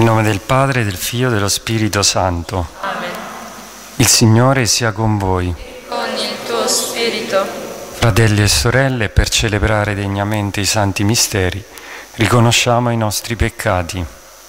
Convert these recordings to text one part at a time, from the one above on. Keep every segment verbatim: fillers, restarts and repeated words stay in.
Nel nome del Padre, del Figlio e dello Spirito Santo. Amen. Il Signore sia con voi. Con il tuo spirito. Fratelli e sorelle, per celebrare degnamente i santi misteri, riconosciamo i nostri peccati.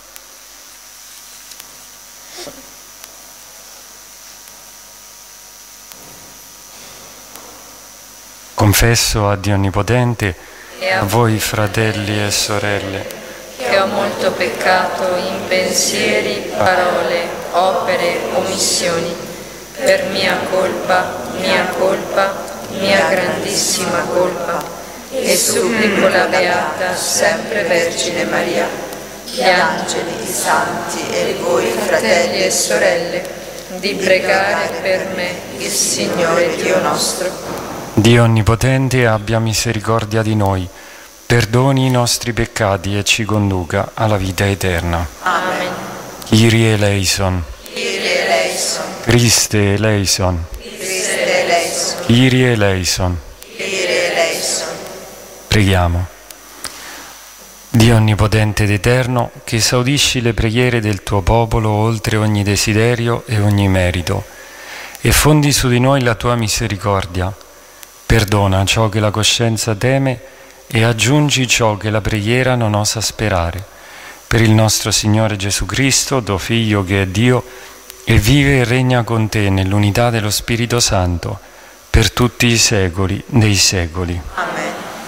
Confesso a Dio Onnipotente e a voi, fratelli e sorelle, che ho molto peccato in pensieri, parole, opere, omissioni, per mia colpa, mia colpa, mia grandissima colpa, e supplico la Beata sempre Vergine Maria, gli angeli, i santi e voi, fratelli e sorelle, di pregare per me il Signore Dio nostro. Dio Onnipotente abbia misericordia di noi, perdoni i nostri peccati e ci conduca alla vita eterna. Amen. Kyrie eleison. Kyrie eleison. Christe eleison. Christe eleison. Kyrie eleison. Kyrie eleison. Preghiamo. Dio Onnipotente ed Eterno, che esaudisci le preghiere del tuo popolo oltre ogni desiderio e ogni merito, e fondi su di noi la tua misericordia, perdona ciò che la coscienza teme e aggiungi ciò che la preghiera non osa sperare. Per il nostro Signore Gesù Cristo, tuo Figlio che è Dio e vive e regna con te nell'unità dello Spirito Santo, per tutti i secoli dei secoli. Amen.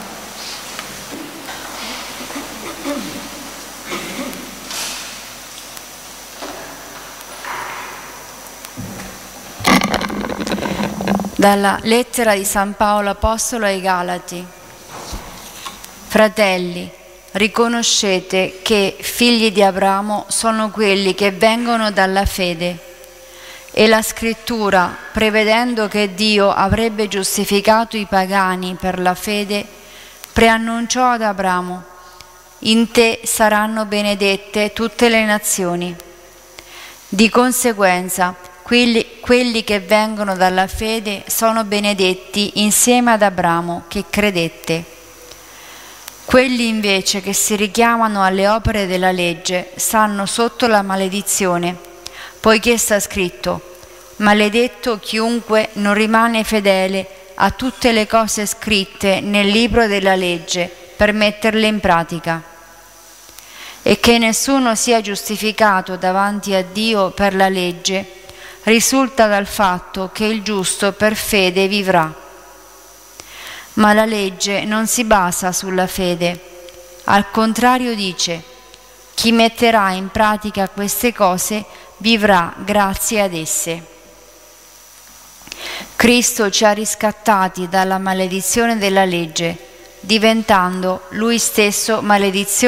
Dalla lettera di San Paolo Apostolo ai Galati. Fratelli, riconoscete che figli di Abramo sono quelli che vengono dalla fede. E la Scrittura, prevedendo che Dio avrebbe giustificato i pagani per la fede, preannunciò ad Abramo: in te saranno benedette tutte le nazioni. Di conseguenza, quelli, quelli che vengono dalla fede sono benedetti insieme ad Abramo, che credette. Quelli invece che si richiamano alle opere della legge stanno sotto la maledizione, poiché sta scritto: maledetto chiunque non rimane fedele a tutte le cose scritte nel libro della legge per metterle in pratica. E che nessuno sia giustificato davanti a Dio per la legge risulta dal fatto che il giusto per fede vivrà. Ma la legge non si basa sulla fede, al contrario dice: chi metterà in pratica queste cose vivrà grazie ad esse. Cristo ci ha riscattati dalla maledizione della legge, diventando Lui stesso maledizione